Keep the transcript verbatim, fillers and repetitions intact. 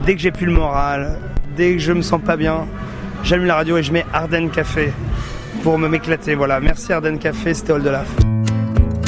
Dès que j'ai plus le moral, dès que je me sens pas bien, j'allume la radio et je mets Ardenne Café pour me m'éclater. Voilà, merci Ardenne Café, c'était All de Laf.